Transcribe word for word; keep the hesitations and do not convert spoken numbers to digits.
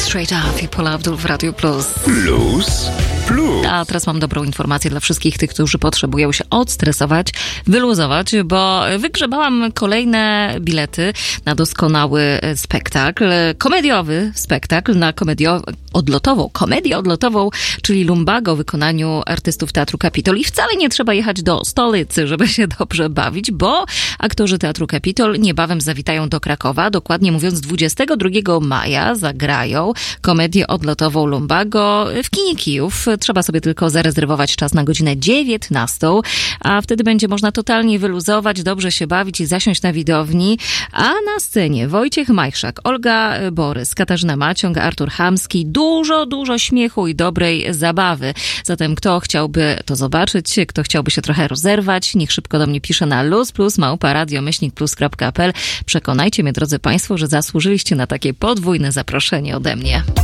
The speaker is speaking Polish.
Straight Up i Paula Abdul w Radio Plus. Plus, plus. A teraz mam dobrą informację dla wszystkich tych, którzy potrzebują się odstresować, wyluzować, bo wygrzebałam kolejne bilety na doskonały spektakl, komediowy spektakl na komedio odlotową, komedię odlotową, czyli Lumbago w wykonaniu artystów Teatru Kapitol. I wcale nie trzeba jechać do stolicy, żeby się dobrze bawić, bo aktorzy Teatru Kapitol niebawem zawitają do Krakowa. Dokładnie mówiąc, dwudziestego drugiego maja zagrają komedię odlotową Lumbago w kinie Kijów. Trzeba sobie tylko zarezerwować czas na godzinę dziewiętnastą, a wtedy będzie można totalnie wyluzować, dobrze się bawić i zasiąść na widowni. A na scenie Wojciech Majchrzak, Olga Borys, Katarzyna Maciąg, Artur Chamski. Dużo, dużo śmiechu i dobrej zabawy. Zatem kto chciałby to zobaczyć, kto chciałby się trochę rozerwać, niech szybko do mnie pisze na luzplus małpa radio myślnik plus kropka p l. Przekonajcie mnie, drodzy Państwo, że zasłużyliście na takie podwójne zaproszenie ode mnie.